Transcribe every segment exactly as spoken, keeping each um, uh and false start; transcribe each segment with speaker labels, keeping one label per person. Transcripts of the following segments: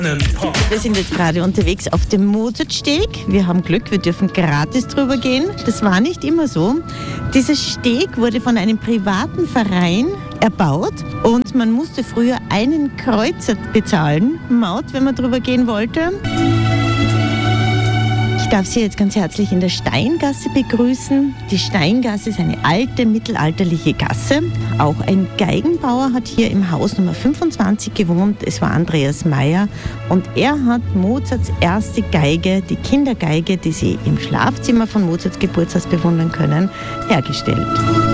Speaker 1: Wir sind jetzt gerade unterwegs auf dem Mozartsteg. Wir haben Glück, wir dürfen gratis drüber gehen. Das war nicht immer so. Dieser Steg wurde von einem privaten Verein erbaut und man musste früher einen Kreuzer bezahlen, Maut, wenn man drüber gehen wollte. Ich darf Sie jetzt ganz herzlich in der Steingasse begrüßen. Die Steingasse ist eine alte, mittelalterliche Gasse. Auch ein Geigenbauer hat hier im Haus Nummer fünfundzwanzig gewohnt. Es war Andreas Meyer und er hat Mozarts erste Geige, die Kindergeige, die Sie im Schlafzimmer von Mozarts Geburtshaus bewundern können, hergestellt.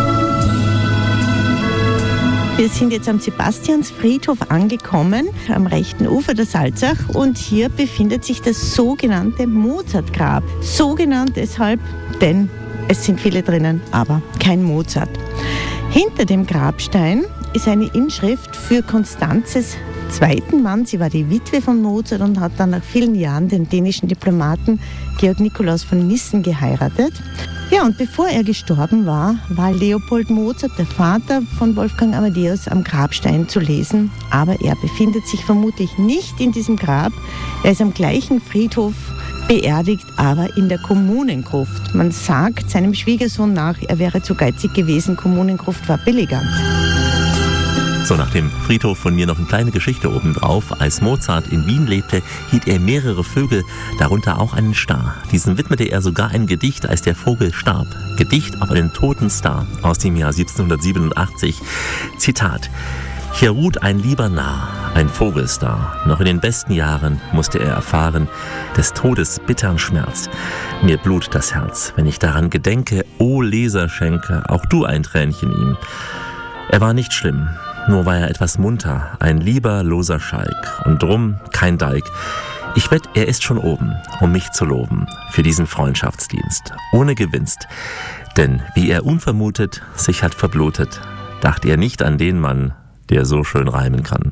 Speaker 1: Wir sind jetzt am Sebastiansfriedhof angekommen, am rechten Ufer der Salzach, und hier befindet sich das sogenannte Mozartgrab. So genannt deshalb, denn es sind viele drinnen, aber kein Mozart. Hinter dem Grabstein ist eine Inschrift für Konstanzes zweiten Mann. Sie war die Witwe von Mozart und hat dann nach vielen Jahren den dänischen Diplomaten Georg Nikolaus von Nissen geheiratet. Ja, und bevor er gestorben war, war Leopold Mozart, der Vater von Wolfgang Amadeus, am Grabstein zu lesen. Aber er befindet sich vermutlich nicht in diesem Grab. Er ist am gleichen Friedhof beerdigt, aber in der Kommunengruft. Man sagt seinem Schwiegersohn nach, er wäre zu geizig gewesen, Kommunengruft war billiger.
Speaker 2: So, nach dem Friedhof von mir noch eine kleine Geschichte obendrauf. Als Mozart in Wien lebte, hielt er mehrere Vögel, darunter auch einen Star. Diesen widmete er sogar ein Gedicht, als der Vogel starb. Gedicht auf einen toten Star aus dem Jahr siebzehnhundertsiebenundachtzig. Zitat: Hier ruht ein lieber Narr, ein Vogelstar. Noch in den besten Jahren musste er erfahren des Todes bittern Schmerz. Mir blutet das Herz, wenn ich daran gedenke. O Leser, schenke auch du ein Tränchen ihm. Er war nicht schlimm. Nur war er etwas munter, ein lieber, loser Schalk. Und drum kein Dalk. Ich wett, er ist schon oben, um mich zu loben, für diesen Freundschaftsdienst, ohne Gewinst. Denn wie er unvermutet sich hat verblutet, dachte er nicht an den Mann, der so schön reimen kann.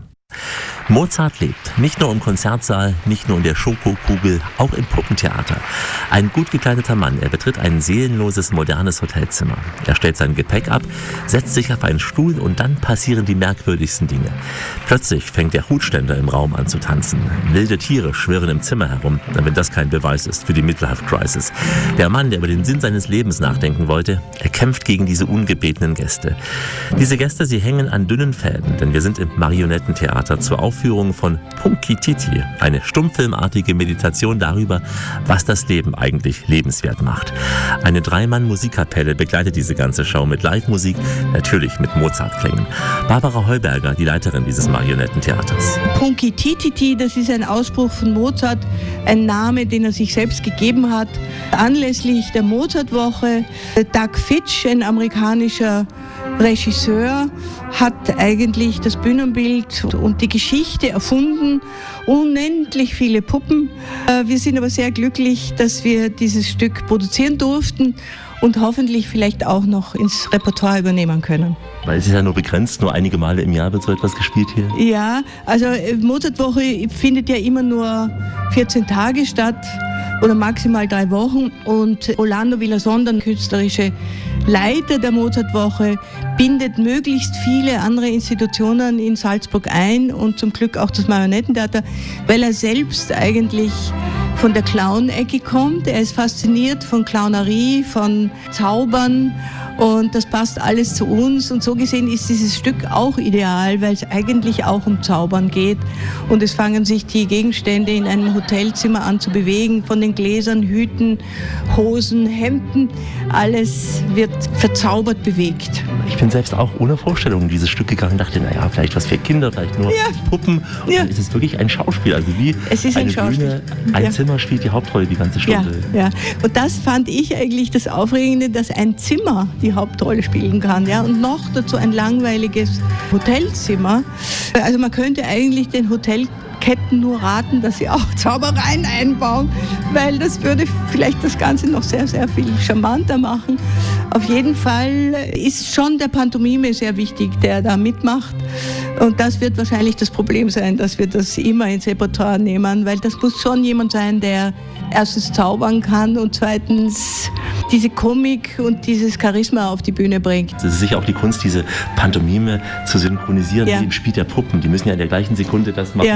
Speaker 2: Mozart lebt, nicht nur im Konzertsaal, nicht nur in der Schokokugel, auch im Puppentheater. Ein gut gekleideter Mann, er betritt ein seelenloses, modernes Hotelzimmer. Er stellt sein Gepäck ab, setzt sich auf einen Stuhl und dann passieren die merkwürdigsten Dinge. Plötzlich fängt der Hutständer im Raum an zu tanzen. Wilde Tiere schwirren im Zimmer herum, wenn das kein Beweis ist für die Midlife-Crisis. Der Mann, der über den Sinn seines Lebens nachdenken wollte, er kämpft gegen diese ungebetenen Gäste. Diese Gäste, sie hängen an dünnen Fäden, denn wir sind im Marionettentheater zur Aufführung von Punkititi, eine stummfilmartige Meditation darüber, was das Leben eigentlich lebenswert macht. Eine Dreimann-Musikkapelle begleitet diese ganze Show mit Live-Musik, natürlich mit Mozart-Klängen. Barbara Heuberger, die Leiterin dieses Marionettentheaters.
Speaker 3: Punkititi, das ist ein Ausspruch von Mozart, ein Name, den er sich selbst gegeben hat, anlässlich der Mozartwoche. Doug Fitch, ein amerikanischer Regisseur, hat eigentlich das Bühnenbild und die Geschichte erfunden. Unendlich viele Puppen. Wir sind aber sehr glücklich, dass wir dieses Stück produzieren durften und hoffentlich vielleicht auch noch ins Repertoire übernehmen können.
Speaker 2: Weil es ist ja nur begrenzt, nur einige Male im Jahr wird so etwas gespielt hier.
Speaker 3: Ja, also Mozartwoche findet ja immer nur vierzehn Tage statt oder maximal drei Wochen, und Orlando Villason, der künstlerische Leiter der Mozartwoche, bindet möglichst viele andere Institutionen in Salzburg ein und zum Glück auch das Marionettentheater, weil er selbst eigentlich von der Clown-Ecke kommt. Er ist fasziniert von Clownerie, von Zaubern, und das passt alles zu uns. Und so gesehen ist dieses Stück auch ideal, weil es eigentlich auch um Zaubern geht. Und es fangen sich die Gegenstände in einem Hotelzimmer an zu bewegen, von den Gläsern, Hüten, Hosen, Hemden. Alles wird verzaubert bewegt.
Speaker 2: Ich bin selbst auch ohne Vorstellung in dieses Stück gegangen und dachte, naja, vielleicht was für Kinder, vielleicht nur
Speaker 3: ja.
Speaker 2: Puppen. Und ja. Es ist wirklich ein Schauspiel, also wie
Speaker 3: es ist
Speaker 2: eine
Speaker 3: ein Schauspiel.
Speaker 2: Bühne, ein
Speaker 3: ja.
Speaker 2: Zimmer spielt die Hauptrolle die ganze Stunde.
Speaker 3: Ja, ja. Und das fand ich eigentlich das Aufregende, dass ein Zimmer die Hauptrolle spielen kann, ja, und noch dazu ein langweiliges Hotelzimmer. Also man könnte eigentlich den Hotelketten nur raten, dass sie auch Zaubereien einbauen, weil das würde vielleicht das Ganze noch sehr, sehr viel charmanter machen. Auf jeden Fall ist schon der Pantomime sehr wichtig, der da mitmacht. Und das wird wahrscheinlich das Problem sein, dass wir das immer ins Repertoire nehmen, weil das muss schon jemand sein, der erstens zaubern kann und zweitens diese Komik und dieses Charisma auf die Bühne bringt.
Speaker 2: Es ist sicher auch die Kunst, diese Pantomime zu synchronisieren, ja. wie im Spiel der Puppen. Die müssen ja in der gleichen Sekunde das machen,
Speaker 3: ja.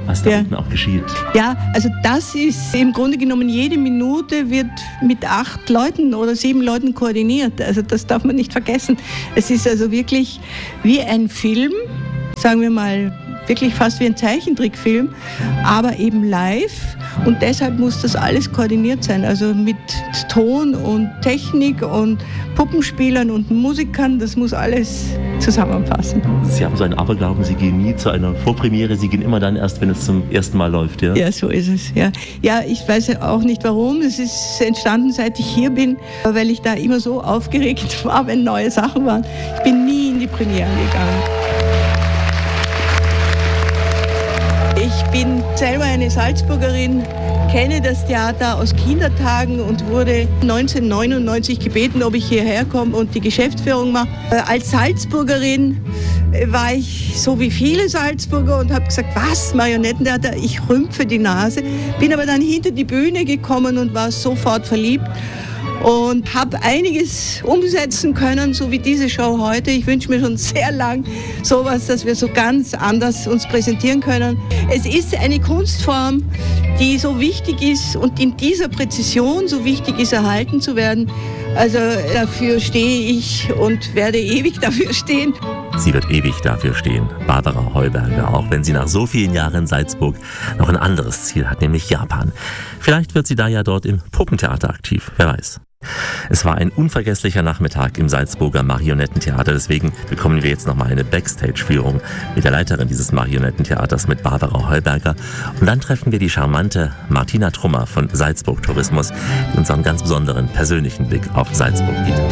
Speaker 2: was da
Speaker 3: ja.
Speaker 2: unten auch geschieht.
Speaker 3: Ja, also das ist im Grunde genommen, jede Minute wird mit acht Leuten oder sieben Leuten koordiniert. Also das darf man nicht vergessen. Es ist also wirklich wie ein Film, sagen wir mal, wirklich fast wie ein Zeichentrickfilm, aber eben live, und deshalb muss das alles koordiniert sein, also mit Ton und Technik und Puppenspielern und Musikern, das muss alles zusammenpassen.
Speaker 2: Sie haben so einen Aberglauben, Sie gehen nie zu einer Vorpremiere, Sie gehen immer dann erst, wenn es zum ersten Mal läuft, ja?
Speaker 3: Ja, so ist es, ja. Ja, ich weiß auch nicht warum, es ist entstanden, seit ich hier bin, weil ich da immer so aufgeregt war, wenn neue Sachen waren. Ich bin nie in die Premiere gegangen. Ich bin selber eine Salzburgerin, kenne das Theater aus Kindertagen und wurde neunzehnhundertneunundneunzig gebeten, ob ich hierher komme und die Geschäftsführung mache. Als Salzburgerin war ich so wie viele Salzburger und habe gesagt, was, Marionettentheater, ich rümpfe die Nase. Bin aber dann hinter die Bühne gekommen und war sofort verliebt. Und habe einiges umsetzen können, so wie diese Show heute. Ich wünsche mir schon sehr lang sowas, dass wir so ganz anders uns präsentieren können. Es ist eine Kunstform, die so wichtig ist und in dieser Präzision so wichtig ist, erhalten zu werden. Also dafür stehe ich und werde ewig dafür stehen.
Speaker 2: Sie wird ewig dafür stehen, Barbara Heuberger, auch wenn sie nach so vielen Jahren in Salzburg noch ein anderes Ziel hat, nämlich Japan. Vielleicht wird sie da ja dort im Puppentheater aktiv, wer weiß. Es war ein unvergesslicher Nachmittag im Salzburger Marionettentheater, deswegen bekommen wir jetzt nochmal eine Backstage-Führung mit der Leiterin dieses Marionettentheaters, mit Barbara Heuberger. Und dann treffen wir die charmante Martina Trummer von Salzburg Tourismus, die uns einen ganz besonderen persönlichen Blick auf Salzburg bietet.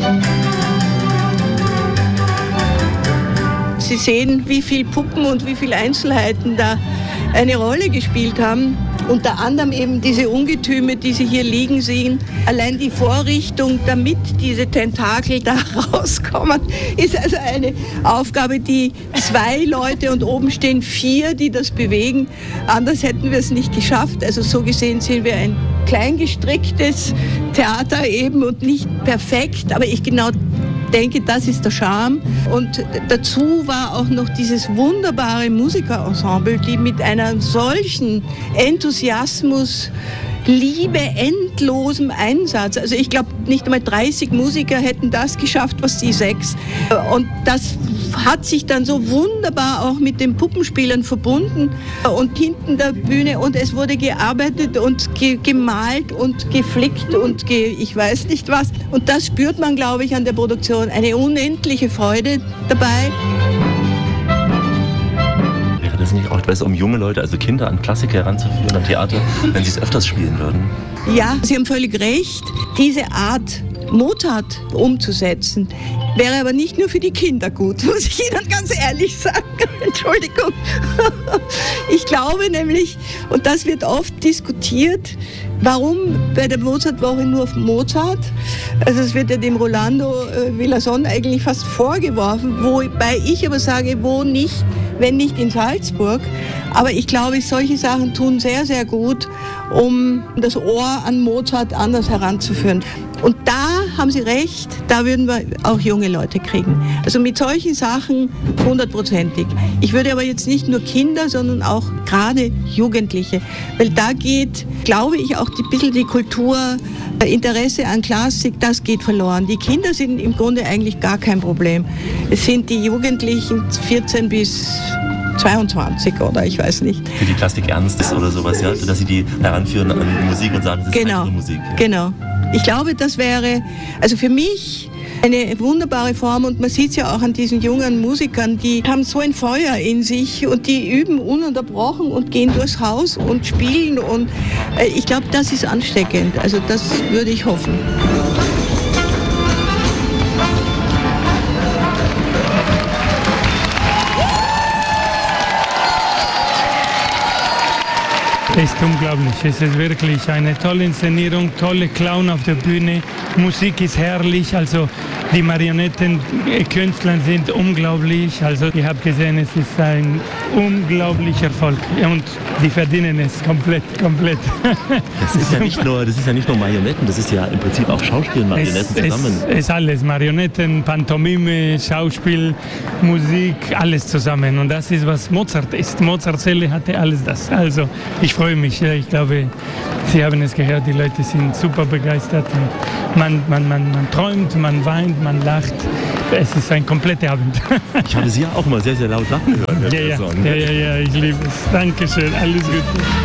Speaker 3: Sie sehen, wie viel Puppen und wie viele Einzelheiten da eine Rolle gespielt haben. Unter anderem eben diese Ungetüme, die Sie hier liegen sehen. Allein die Vorrichtung, damit diese Tentakel da rauskommen, ist also eine Aufgabe, die zwei Leute und oben stehen vier, die das bewegen. Anders hätten wir es nicht geschafft. Also so gesehen sind wir ein kleingestricktes Theater eben und nicht perfekt, aber ich genau denke, das ist der Charme. Und dazu war auch noch dieses wunderbare Musikerensemble, die mit einem solchen Enthusiasmus, Liebe, endlosem Einsatz. Also ich glaube, nicht einmal dreißig Musiker hätten das geschafft, was die sechs. Und das hat sich dann so wunderbar auch mit den Puppenspielern verbunden und hinten der Bühne, und es wurde gearbeitet und ge- gemalt und geflickt und ge- ich weiß nicht was. Und das spürt man, glaube ich, an der Produktion. Eine unendliche Freude dabei.
Speaker 2: Wäre das nicht auch etwas, um junge Leute, also Kinder, an Klassiker heranzuführen, am Theater, wenn sie es öfters spielen würden?
Speaker 3: Ja, Sie haben völlig recht. Diese Art, Mozart umzusetzen, wäre aber nicht nur für die Kinder gut, muss ich Ihnen ganz ehrlich sagen. Entschuldigung. Ich glaube nämlich, und das wird oft diskutiert, warum bei der Mozartwoche nur auf Mozart? Also es wird ja dem Rolando äh, Villazón eigentlich fast vorgeworfen, wobei ich aber sage, wo nicht, wenn nicht in Salzburg. Aber ich glaube, solche Sachen tun sehr, sehr gut, um das Ohr an Mozart anders heranzuführen. Und da haben Sie recht, da würden wir auch junge Leute kriegen. Also mit solchen Sachen hundertprozentig. Ich würde aber jetzt nicht nur Kinder, sondern auch gerade Jugendliche. Weil da geht, glaube ich, auch ein bisschen die Kultur, Interesse an Klassik, das geht verloren. Die Kinder sind im Grunde eigentlich gar kein Problem. Es sind die Jugendlichen vierzehn bis zweiundzwanzig oder ich weiß nicht.
Speaker 2: Für die Klassik ernst ist oder sowas, ja? Dass sie die heranführen an Musik und sagen, das ist
Speaker 3: genau,
Speaker 2: einfach Musik. Ja.
Speaker 3: Genau. Ich glaube, das wäre, also für mich, eine wunderbare Form, und man sieht es ja auch an diesen jungen Musikern, die haben so ein Feuer in sich und die üben ununterbrochen und gehen durchs Haus und spielen, und äh, ich glaube, das ist ansteckend. Also das würde ich hoffen.
Speaker 4: Es ist unglaublich. Es ist wirklich eine tolle Inszenierung, tolle Clown auf der Bühne. Musik ist herrlich. Also Die Marionettenkünstler sind unglaublich. Also ich habe gesehen, es ist ein unglaublicher Erfolg und die verdienen es komplett, komplett.
Speaker 2: Das ist ja nicht nur, das ist ja nicht nur Marionetten, das ist ja im Prinzip auch Schauspiel und Marionetten
Speaker 4: es,
Speaker 2: zusammen.
Speaker 4: Es ist alles, Marionetten, Pantomime, Schauspiel, Musik, alles zusammen. Und das ist, was Mozart ist. Mozarts Seele hatte alles das. Also ich freue mich. Ich glaube, Sie haben es gehört, die Leute sind super begeistert. Und man, man, man, man träumt, man weint, man lacht. Es ist ein kompletter Abend.
Speaker 2: Ich habe Sie ja auch mal sehr, sehr laut lachen hören.
Speaker 4: Ja, ja, ja, ja, ja, ich liebe es. Dankeschön, alles Gute.